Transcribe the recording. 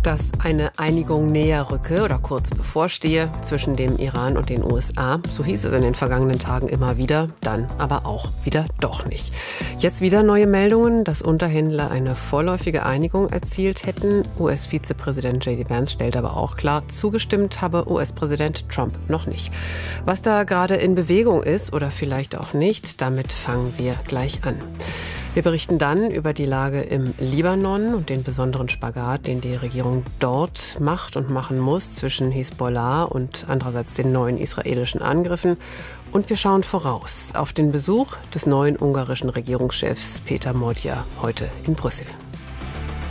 Dass eine Einigung näher rücke oder kurz bevorstehe zwischen dem Iran und den USA, so hieß es in den vergangenen Tagen immer wieder, dann aber auch wieder doch nicht. Jetzt wieder neue Meldungen, dass Unterhändler eine vorläufige Einigung erzielt hätten. US-Vizepräsident J.D. Vance stellt aber auch klar, zugestimmt habe US-Präsident Trump noch nicht. Was da gerade in Bewegung ist oder vielleicht auch nicht, damit fangen wir gleich an. Wir berichten dann über die Lage im Libanon und den besonderen Spagat, den die Regierung dort macht und machen muss zwischen Hisbollah und andererseits den neuen israelischen Angriffen. Und wir schauen voraus auf den Besuch des neuen ungarischen Regierungschefs Péter Modya heute in Brüssel.